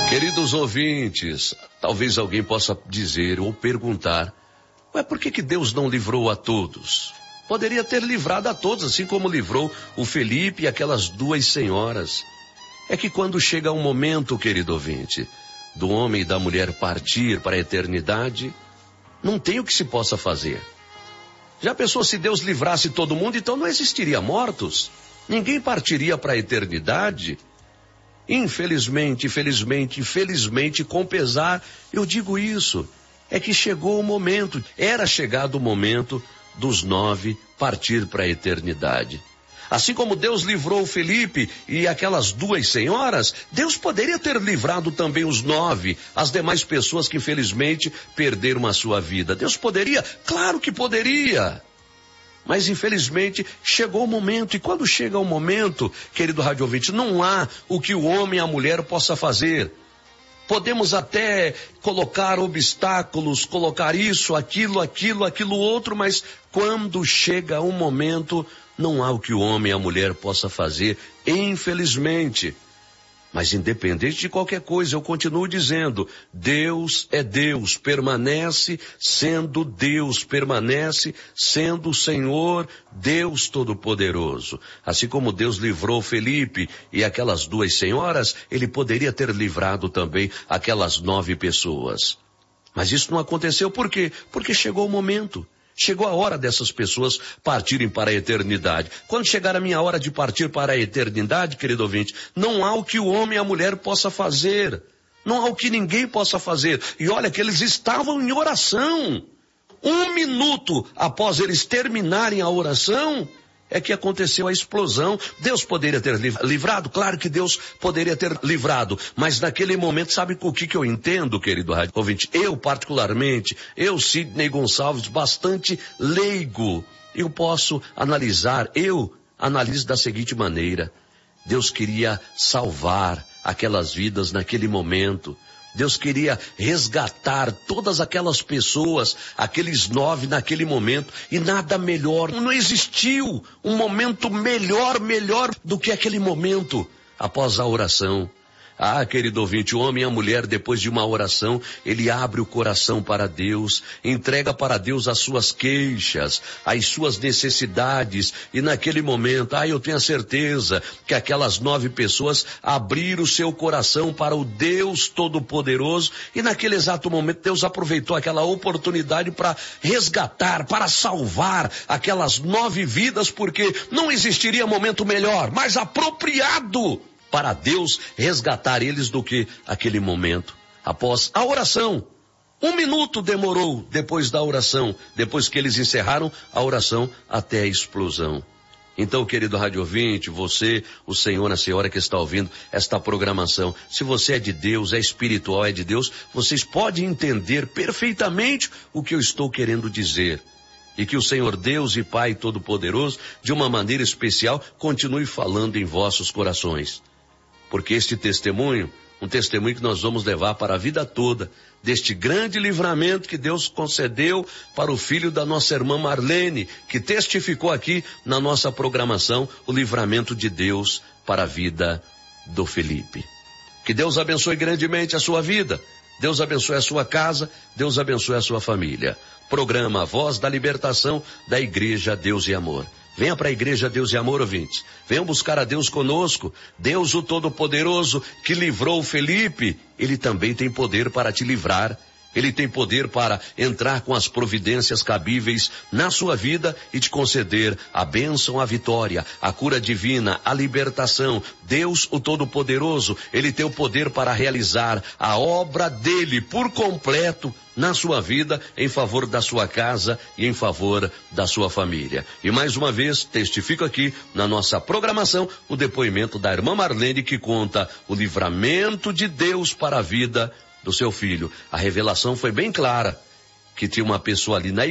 Queridos ouvintes, talvez alguém possa dizer ou perguntar, mas por que Deus não livrou a todos? Poderia ter livrado a todos, assim como livrou o Felipe e aquelas duas senhoras. É que quando chega um momento, querido ouvinte, do homem e da mulher partir para a eternidade, não tem o que se possa fazer. Já pensou se Deus livrasse todo mundo, então não existiria mortos? Ninguém partiria para a eternidade? Infelizmente, com pesar, eu digo isso. É que chegou o momento, era chegado o momento dos 9 partir para a eternidade. Assim como Deus livrou o Felipe e aquelas duas senhoras, Deus poderia ter livrado também os 9, as demais pessoas que infelizmente perderam a sua vida. Deus poderia? Claro que poderia. Mas infelizmente chegou o momento, e quando chega o momento, querido rádio ouvinte, não há o que o homem e a mulher possa fazer. Podemos até colocar obstáculos, colocar isso, aquilo outro, mas quando chega o momento, não há o que o homem e a mulher possa fazer, infelizmente. Mas independente de qualquer coisa, eu continuo dizendo, Deus é Deus, permanece sendo Deus, permanece sendo o Senhor, Deus Todo-Poderoso. Assim como Deus livrou Felipe e aquelas duas senhoras, Ele poderia ter livrado também aquelas 9 pessoas. Mas isso não aconteceu, por quê? Porque chegou o momento. Chegou a hora dessas pessoas partirem para a eternidade. Quando chegar a minha hora de partir para a eternidade, querido ouvinte, não há o que o homem e a mulher possa fazer. Não há o que ninguém possa fazer. E olha que eles estavam em oração. 1 minuto após eles terminarem a oração, é que aconteceu a explosão. Deus poderia ter livrado? Claro que Deus poderia ter livrado. Mas naquele momento, sabe o que eu entendo, querido rádio ouvinte? Eu, particularmente, Sidney Gonçalves, bastante leigo, eu posso analisar, eu analiso da seguinte maneira. Deus queria salvar aquelas vidas naquele momento. Deus queria resgatar todas aquelas pessoas, aqueles 9 naquele momento, e nada melhor, não existiu um momento melhor do que aquele momento após a oração. Ah, querido ouvinte, o homem e a mulher, depois de uma oração, ele abre o coração para Deus, entrega para Deus as suas queixas, as suas necessidades, e naquele momento, eu tenho a certeza que aquelas 9 pessoas abriram o seu coração para o Deus Todo-Poderoso, e naquele exato momento Deus aproveitou aquela oportunidade para resgatar, para salvar aquelas 9 vidas, porque não existiria momento melhor, mais apropriado para Deus resgatar eles do que aquele momento. Após a oração, 1 minuto demorou depois da oração, depois que eles encerraram a oração até a explosão. Então, querido rádio ouvinte, você, o senhor, a senhora que está ouvindo esta programação, se você é de Deus, é espiritual, é de Deus, vocês podem entender perfeitamente o que eu estou querendo dizer. E que o Senhor Deus e Pai Todo-Poderoso, de uma maneira especial, continue falando em vossos corações. Porque este testemunho, um testemunho que nós vamos levar para a vida toda, deste grande livramento que Deus concedeu para o filho da nossa irmã Marlene, que testificou aqui na nossa programação o livramento de Deus para a vida do Felipe. Que Deus abençoe grandemente a sua vida, Deus abençoe a sua casa, Deus abençoe a sua família. Programa Voz da Libertação da Igreja Deus e Amor. Venha para a Igreja Deus e Amor, ouvintes. Venham buscar a Deus conosco. Deus, o Todo-Poderoso, que livrou o Felipe, Ele também tem poder para te livrar. Ele tem poder para entrar com as providências cabíveis na sua vida e te conceder a bênção, a vitória, a cura divina, a libertação. Deus, o Todo-Poderoso, Ele tem o poder para realizar a obra dEle por completo na sua vida, em favor da sua casa e em favor da sua família. E mais uma vez, testifico aqui na nossa programação o depoimento da irmã Marlene, que conta o livramento de Deus para a vida do seu filho. A revelação foi bem clara, que tinha uma pessoa ali na